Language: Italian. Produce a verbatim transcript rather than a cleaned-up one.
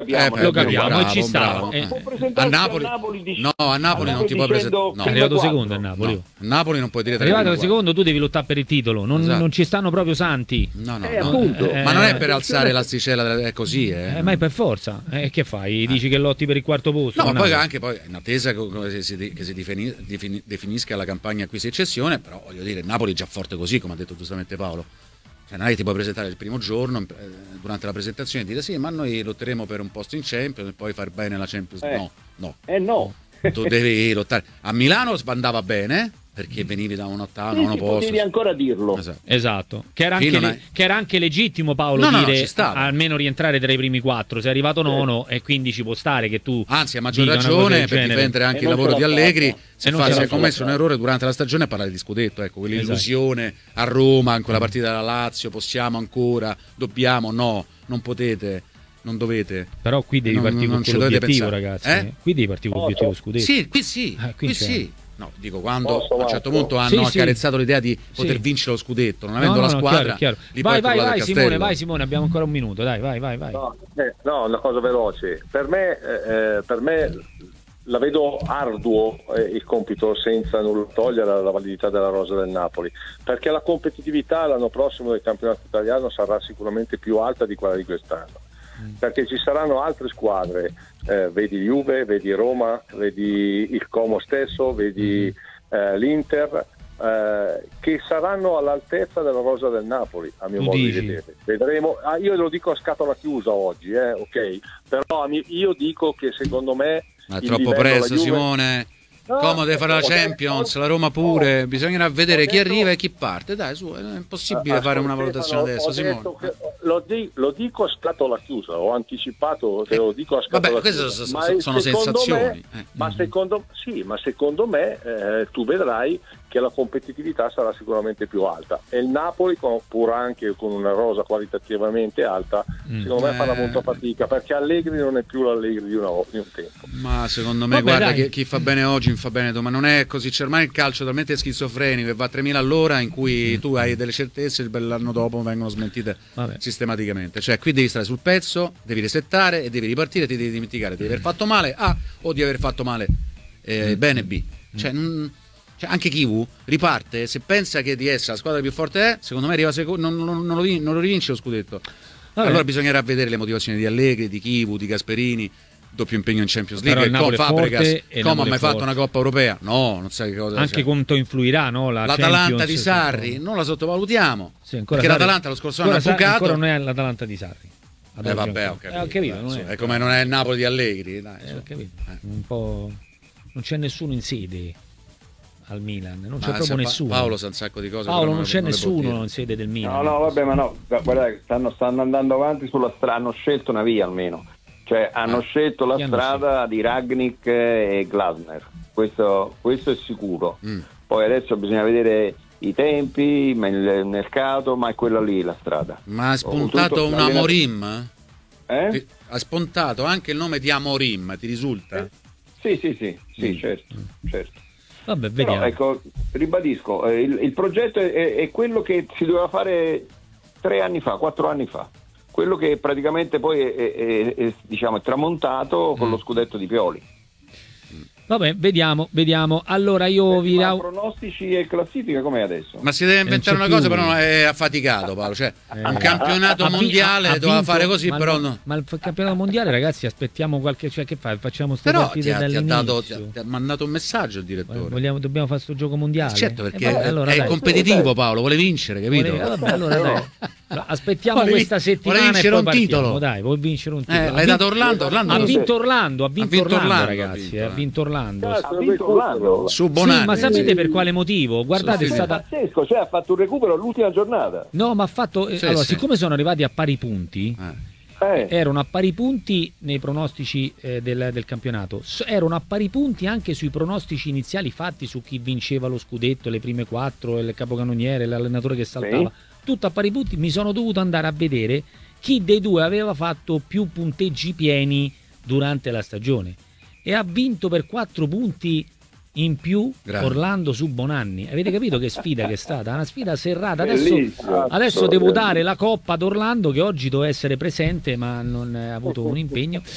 capiamo. Eh, lo capiamo bravo, e ci sta. bravo. Eh. A Napoli, a Napoli dice, no, a Napoli non ti puoi presentare. No. È arrivato secondo a Napoli. No. A Napoli non puoi dire. È arrivato secondo, tu devi lottare per il titolo. Non, esatto. non ci stanno proprio santi. No, no, eh, no. appunto. Eh, ma non è per alzare l'asticella, è così, eh. Eh, ma è per forza. Eh, che fai? Dici che lotti per il quarto posto? No, ma poi Napoli. anche poi in attesa che si, che si defini, defini, definisca la campagna acquisti e cessione, però voglio dire, Napoli è già forte così, come ha detto giustamente Paolo. Cioè, non è che ti puoi presentare il primo giorno, eh, durante la presentazione e dire sì, ma noi lotteremo per un posto in Champions e poi far bene la Champions. Eh. No, no. Eh no. Tu devi lottare. A Milano andava bene perché venivi da un ottavo, Sì, nono sì, posto. potevi ancora dirlo. Esatto. Esatto, che era, Qui anche, non le- è- che era anche legittimo, Paolo, No, no, no, dire ci stava. almeno rientrare tra i primi quattro. Sei arrivato nono e quindi ci può stare che tu Anzi, a maggior dica una cosa ragione del per genere. difendere anche E il non lavoro ce di l'ha Allegri. fatta. Se E non fa, ce si l'ha è commesso fatta. un errore durante la stagione, parlare di scudetto, ecco, quell'illusione a Roma, in quella partita della Lazio, possiamo ancora, dobbiamo, no, non potete, non dovete. Però qui devi Non- partire non con ci dovete l'obiettivo, pensare. ragazzi. Eh? Qui devi partire con Oh, l'obiettivo oh. scudetto. Sì, qui sì, Eh, qui qui c'è. sì. No, dico, quando Posso, a un certo Marco? punto hanno Sì, sì. accarezzato l'idea di poter Sì. vincere lo scudetto, non No, avendo no, la no, squadra, chiaro, chiaro. lì Vai, poi vai, crollate vai il Simone, castello. vai Simone, abbiamo ancora un minuto, dai, vai, vai, vai. No, eh, no, una cosa veloce. Per me, eh, per me la vedo arduo eh, il compito, senza nulla togliere alla validità della rosa del Napoli, perché la competitività l'anno prossimo del campionato italiano sarà sicuramente più alta di quella di quest'anno, perché ci saranno altre squadre, eh, vedi Juve, vedi Roma, vedi il Como stesso, vedi eh, l'Inter, eh, che saranno all'altezza della rosa del Napoli, a mio Tu modo dici? di vedere. Vedremo. Ah, io lo dico a scatola chiusa oggi, eh, ok, però a mi- io dico che secondo me Ma è il troppo livello, presto, la Juve- Simone. No, Como deve fare la ho detto- Champions, la Roma pure, ho- bisognerà vedere ho chi detto- arriva e chi parte. Dai, su, è impossibile Ah, fare una Stefano, valutazione adesso, ho Simone. detto che- lo, di- lo dico a scatola chiusa, ho anticipato che lo dico a scatola Vabbè, queste chiusa. sono- Ma sono- sono secondo sensazioni, me- eh. ma, secondo, sì, ma secondo me eh, tu vedrai che la competitività sarà sicuramente più alta, e il Napoli, con, pur anche con una rosa qualitativamente alta, Mm. secondo me farà Eh. molta fatica, perché Allegri non è più l'Allegri di, una, di un tempo. Ma secondo me, Vabbè, guarda, dai. che chi fa bene oggi fa bene domani. Non è così. C'è ormai il calcio talmente schizofrenico che va a tremila all'ora, in cui tu hai delle certezze e l'anno dopo vengono smentite Vabbè. sistematicamente. Cioè, qui devi stare sul pezzo, devi resettare e devi ripartire, ti devi dimenticare di aver fatto male A o di aver fatto male eh, bene B. Cioè, non- cioè, anche Kivu riparte, se pensa che di essere la squadra più forte è, secondo me arriva secondo, non, non- non lo, vin- non lo rivince lo scudetto. Vabbè. Allora bisognerà vedere le motivazioni di Allegri, di Kivu, di Gasperini. Doppio impegno in Champions Però League. il Napoli è Com- Fabregas, forte e il come ha Napoli mai è fatto forte. una Coppa Europea? No, non sai che cosa. Anche cioè. quanto influirà, no? La L'Atalanta Champions di su- Sarri non la sottovalutiamo. Sì, ancora perché Sarri- l'Atalanta lo scorso anno ha ancora Sarri- bucato. Ancora non è l'Atalanta di Sarri. Ad Eh oggi vabbè, ho ancora. capito. Eh, ho capito, dai, non su, è- è come non è il Napoli di Allegri. Dai, Eh, su. ho capito. Eh. Un po'. Non c'è nessuno in sede al Milan, non c'è Ma proprio se Pa- nessuno. Paolo sa un sacco di cose. Paolo, però non le- c'è le può nessuno dire. in sede del Milan. No, no, vabbè, ma no, guarda, stanno, stanno andando avanti sulla strada, hanno scelto una via almeno, cioè hanno Ah. scelto la Chi hanno strada di Ragnik e Glasner, questo, questo è sicuro. Mm. Poi adesso bisogna vedere i tempi, ma il mercato, ma è quella lì la strada. Ma ha spuntato Oltretutto, un l'allenatore- Amorim? Eh? Ti- Ha spuntato anche il nome di Amorim, ti risulta? Sì, sì, sì, sì, Mm. certo, certo. Vabbè, Però, vediamo. ecco, ribadisco, eh, il, il progetto è, è- è quello che si doveva fare tre anni fa, quattro anni fa, quello che praticamente poi è, è- è- è, diciamo, è tramontato con Mm. lo scudetto di Pioli. Vabbè, vediamo, vediamo. Allora io vi Ma dau- pronostici e classifica com'è adesso? Ma si deve inventare non una c'è cosa, più. però è affaticato Paolo. Cioè, Eh. un campionato Ha vi- mondiale ha- ha doveva vinto- fare così, ma però il- no. Ma il f- campionato mondiale, ragazzi, aspettiamo qualche. Cioè, che fai? Facciamo ste Però partite ti ha, ti ha dall'inizio. dato, ti ha, ti ha mandato un messaggio il direttore. Vogliamo, dobbiamo fare sto gioco mondiale? Certo, perché Eh, vabbè, allora, è dai. competitivo Paolo, vuole vincere, capito? Vuole- vabbè, allora, dai. Aspettiamo Vuole questa vin- settimana vuole vincere e poi un partiamo. titolo. Dai, vuoi vincere un titolo? Eh, Ha l'hai vinto- dato Orlando, Orlando Ha lo- vinto Orlando, ha vinto, vinto Orlando, Orlando, ha ragazzi, vinto, eh, ha eh. vinto Orlando. Cazzo, Ha vinto Orlando. Su Sì, Bonanni. ma sapete sì. per quale motivo? Guardate, è Sì, stata. Pazzesco, cioè ha fatto un recupero all'ultima giornata. No, ma ha fatto. eh, Sì, allora, sì. siccome sono arrivati a pari punti, Eh. Eh, erano a pari punti nei pronostici eh, del, del campionato, S- erano a pari punti anche sui pronostici iniziali fatti su chi vinceva lo scudetto, le prime quattro, il capocannoniere, l'allenatore che saltava, tutto a pari punti. Mi sono dovuto andare a vedere chi dei due aveva fatto più punteggi pieni durante la stagione e ha vinto per quattro punti in più Grande. Orlando su Bonanni. Avete capito che sfida che è stata? Una sfida serrata. Adesso, bellissimo. adesso devo dare la coppa ad Orlando, che oggi doveva essere presente ma non ha avuto un impegno.